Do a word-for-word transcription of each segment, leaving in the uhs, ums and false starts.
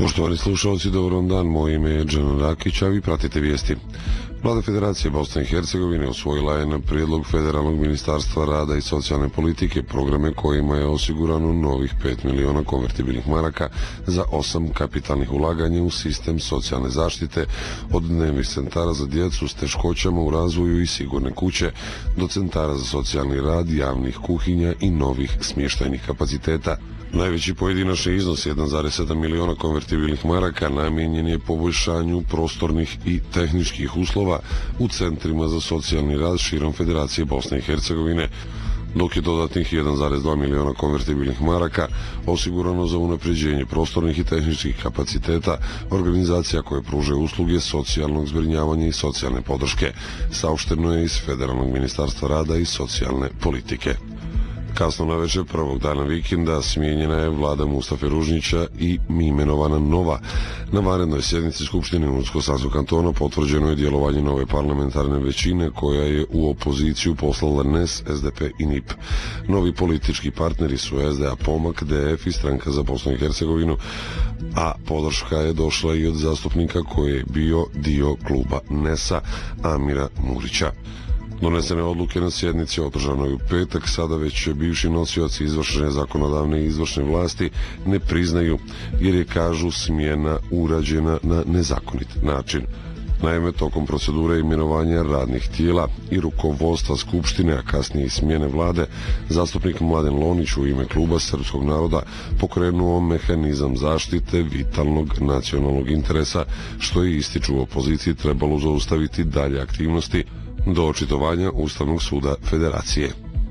Poštovani slušalci, dobar vam dan, moje ime je Džan Rakić, a vi pratite vijesti. Vlada Federacije Bosne i Hercegovine osvojila je na prijedlog Federalnog ministarstva rada i socijalne politike programe kojima je osigurano novih pet miliona konvertibilnih maraka za osam kapitalnih ulaganja u sistem socijalne zaštite, od dnevnih centara za djecu s teškoćama u razvoju i sigurne kuće do centara za socijalni rad, javnih kuhinja i novih smještajnih kapaciteta. Najveći pojedinačni iznos jedan zarez sedam miliona konvertibilnih maraka namijenjen je poboljšanju prostornih i tehničkih uslova u centrima za socijalni rad širom Federacije Bosne i Hercegovine, dok je dodatnih jedan zarez dva miliona konvertibilnih maraka osigurano za unapređenje prostornih i tehničkih kapaciteta organizacija koje pružaju usluge socijalnog zbrinjavanja i socijalne podrške, saopšteno je iz Federalnog ministarstva rada i socijalne politike. Kasno na večer prvog dana vikenda smijenjena je vlada Mustafe Ružnića i imenovana nova. Na vanrednoj sjednici Skupštine Unsko-Sanskog kantona potvrđeno je djelovanje nove parlamentarne većine koja je u opoziciju poslala N E S, S D P i N I P. Novi politički partneri su S D A, Pomak, D F i Stranka za Bosnu i Hercegovinu, a podrška je došla i od zastupnika koji je bio dio kluba N E S-a, Amira Murića. Donesene odluke na sjednici održanoj u petak sada već bivši nosioci izvršne zakonodavne i izvršne vlasti ne priznaju, jer je, kažu, smjena urađena na nezakonit način. Naime, tokom procedure imenovanja radnih tijela i rukovodstva Skupštine, a kasnije i smjene vlade, zastupnik Mladen Lonić u ime kluba Srpskog naroda pokrenuo mehanizam zaštite vitalnog nacionalnog interesa, što je, ističu u opoziciji, trebalo zaustaviti dalje aktivnosti do očitovanja Ustavnog suda Federacije.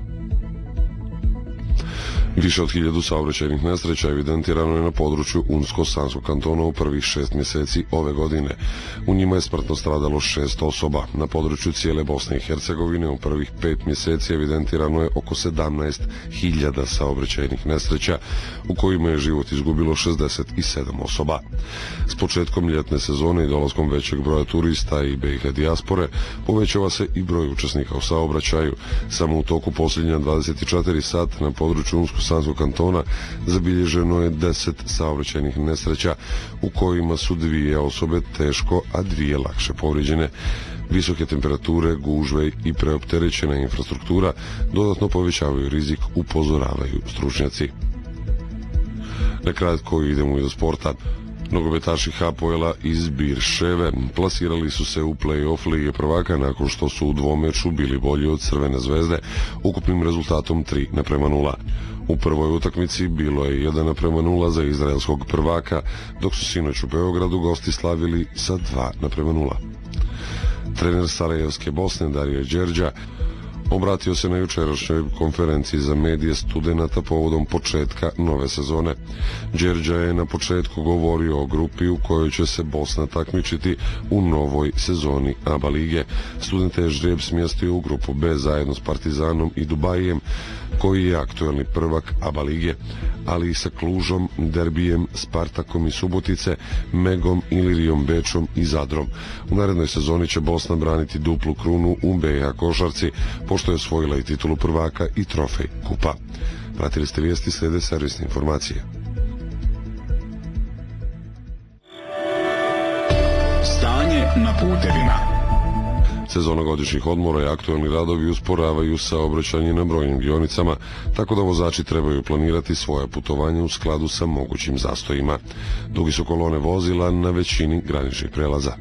Više od hiljadu saobraćajnih nesreća evidentirano je na području Unsko-Sanskog kantona u prvih šest mjeseci ove godine. U njima je smrtno stradalo šest osoba. Na području cijele Bosne i Hercegovine u prvih pet mjeseci evidentirano je oko sedamnaest hiljada saobraćajnih nesreća, u kojima je život izgubilo šezdeset sedam osoba. S početkom ljetne sezone i dolaskom većeg broja turista i B i H dijaspore povećava se i broj učesnika u saobraćaju. Samo u toku posljednja dvadeset četiri sata na području Unsko-Sanskog kantona zabilježeno je deset saobraćajnih nesreća, u kojima su dvije osobe teško, a dvije lakše povrijeđene. Visoke temperature, gužve i preopterećena infrastruktura dodatno povećavaju rizik, upozoravaju stručnjaci. Na kratko idemo i do sporta. Nogometaši Hapoela iz Birševe plasirali su se u play-off Lige prvaka nakon što su u dvomeču bili bolji od Crvene zvezde ukupnim rezultatom tri naprema nula. U prvoj utakmici bilo je jedan naprema nula za izraelskog prvaka, dok su sinoć u Beogradu gosti slavili sa dva naprema nula. Trener Sarajevske Bosne Dario Đerđa obratio se na jučerašnjoj konferenciji za medije studenata povodom početka nove sezone. Đerđa je na početku govorio o grupi u kojoj će se Bosna takmičiti u novoj sezoni A B A lige. Studente je ždrijeb smjestio u grupu B zajedno s Partizanom i Dubajijem, koji je aktuelni prvak A B A lige, ali i sa Klužom, Derbijem, Spartakom i Subotice, Megom, Ilirijom, Bečom i Zadrom. U narednoj sezoni će Bosna braniti duplu krunu u B i H košarci, pošto je osvojila i titulu prvaka i trofej kupa. Pratili ste vijesti, slijede servisne informacije. Stanje na putevima. Sezona godišnjih odmora i aktualni radovi usporavaju saobraćanje na brojnim dionicama, tako da vozači trebaju planirati svoje putovanje u skladu sa mogućim zastojima. Dugi su kolone vozila na većini graničnih prelaza.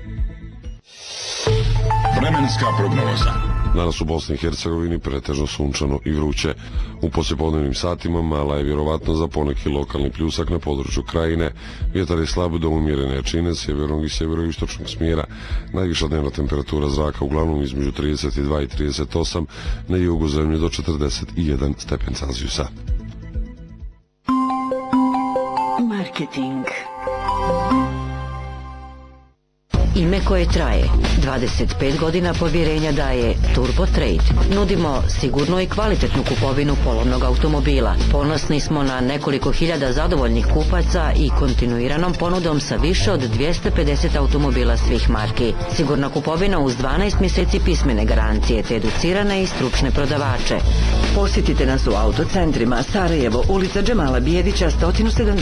Vremenska prognoza. Danas u Bosni i Hercegovini pretežno sunčano i vruće. U poslijepodnevnim satima mala je vjerovatno za poneki lokalni pljusak na području Krajine. Vjetar je slab do umjerene jačine sjevernog i sjeveroistočnog smjera. Najviša dnevna temperatura zraka uglavnom između trideset dva i trideset osam, na jugu zemlje do četrdeset jedan stepen Celzijusa. Marketing. Ime koje traje. dvadeset pet godina povjerenja daje Turbo Trade. Nudimo sigurnu i kvalitetnu kupovinu polovnog automobila. Ponosni smo na nekoliko hiljada zadovoljnih kupaca i kontinuiranom ponudom sa više od dvjesto pedeset automobila svih marki. Sigurna kupovina uz dvanaest mjeseci pismene garancije te educirane i stručne prodavače. Posjetite nas u autocentrima Sarajevo, ulica Džemala Bijedića sto sedamdeset